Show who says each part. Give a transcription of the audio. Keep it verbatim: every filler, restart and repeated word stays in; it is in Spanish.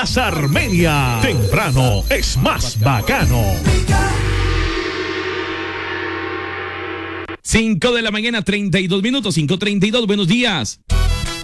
Speaker 1: Casa Armenia. Temprano es más bacano.
Speaker 2: cinco de la mañana, treinta y dos minutos, cinco treinta y dos, buenos días.